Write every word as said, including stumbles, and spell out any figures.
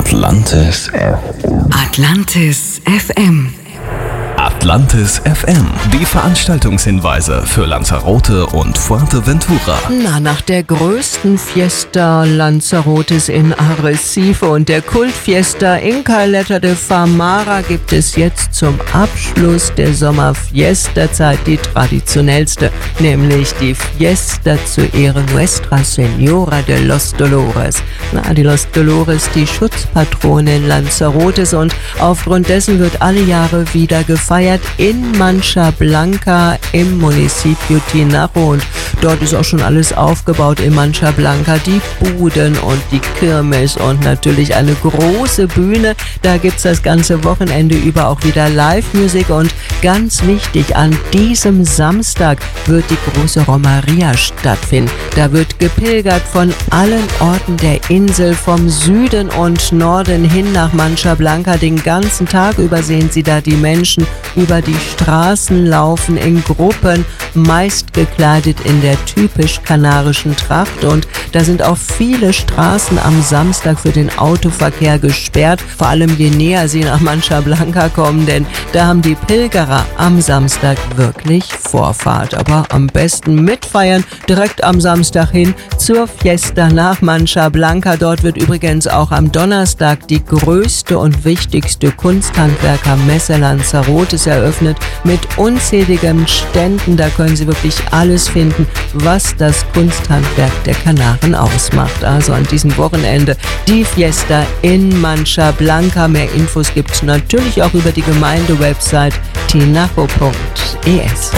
Atlantis. Atlantis F M. Atlantis F M, die Veranstaltungshinweise für Lanzarote und Fuerteventura. Na, nach der größten Fiesta Lanzarotes in Arrecife und der Kultfiesta in Caleta de Famara gibt es jetzt zum Abschluss der Sommerfiesta-Zeit die traditionellste, nämlich die Fiesta zu Ehren Nuestra Señora de los Dolores. Na, die Los Dolores, die Schutzpatronin Lanzarotes, und aufgrund dessen wird alle Jahre wieder gefeiert in Mancha Blanca im Municipio Tinajo, und dort ist auch schon alles aufgebaut in Mancha Blanca, die Buden und die Kirmes und natürlich eine große Bühne. Da gibt's das ganze Wochenende über auch wieder Live-Musik, und ganz wichtig, an diesem Samstag wird die große Romeria stattfinden. Da wird gepilgert von allen Orten der Insel, vom Süden und Norden hin nach Mancha Blanca. Den ganzen Tag über sehen Sie da die Menschen über die Straßen laufen in Gruppen, meist gekleidet in der typisch kanarischen Tracht, und da sind auch viele Straßen am Samstag für den Autoverkehr gesperrt, vor allem je näher Sie nach Mancha Blanca kommen, denn da haben die Pilgerer am Samstag wirklich Vorfahrt. Aber am besten mitfeiern direkt am Samstag hin zur Fiesta nach Mancha Blanca. Dort wird übrigens auch am Donnerstag die größte und wichtigste Kunsthandwerkermesse Lanzarotes eröffnet mit unzähligen Ständen. Da können Sie wirklich alles finden, was das Kunsthandwerk der Kanaren ausmacht. Also an diesem Wochenende die Fiesta in Mancha Blanca. Mehr Infos gibt es natürlich auch über die Gemeindewebsite tinajo punkt es.